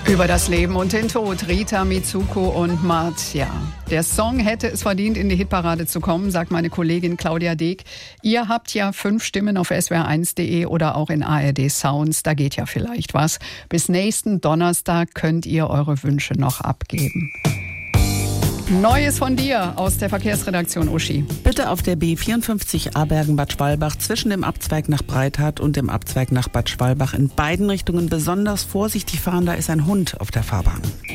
Über das Leben und den Tod, Rita Mitsuko und Marcia. Der Song hätte es verdient, in die Hitparade zu kommen, sagt meine Kollegin Claudia Deek. Ihr habt ja 5 Stimmen auf swr1.de oder auch in ARD Sounds, da geht ja vielleicht was. Bis nächsten Donnerstag könnt ihr eure Wünsche noch abgeben. Neues von dir aus der Verkehrsredaktion, Uschi. Bitte auf der B54 Abergen-Bad Schwalbach zwischen dem Abzweig nach Breithardt und dem Abzweig nach Bad Schwalbach in beiden Richtungen besonders vorsichtig fahren. Da ist ein Hund auf der Fahrbahn.